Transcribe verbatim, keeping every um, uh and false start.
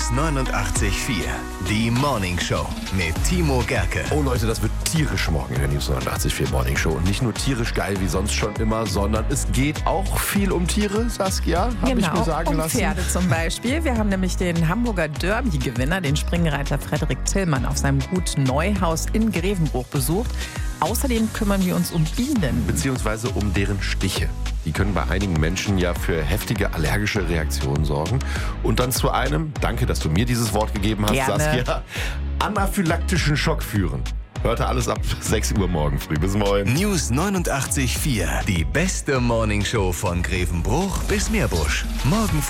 News neunundachtzig Komma vier. Die Morning Show mit Timo Gerke. Oh Leute, das wird tierisch morgen in der News neunundachtzig Komma vier Morning Show. Und nicht nur tierisch geil wie sonst schon immer, sondern es geht auch viel um Tiere, Saskia, habe genau, ich mir sagen um lassen. Pferde zum Beispiel. Wir haben nämlich den Hamburger Derby-Gewinner, den Springreiter Frederik Tillmann, auf seinem Gut Neuhaus in Grevenbruch besucht. Außerdem kümmern wir uns um Bienen. Beziehungsweise um deren Stiche. Die können bei einigen Menschen ja für heftige allergische Reaktionen sorgen. Und dann zu einem, danke, dass du mir dieses Wort gegeben hast, Gerne. Saskia, anaphylaktischen Schock führen. Hörte alles ab sechs Uhr morgen früh. Bis morgen. News neunundachtzig Komma vier. Die beste Morning Show von Grevenbruch bis Meerbusch. Morgen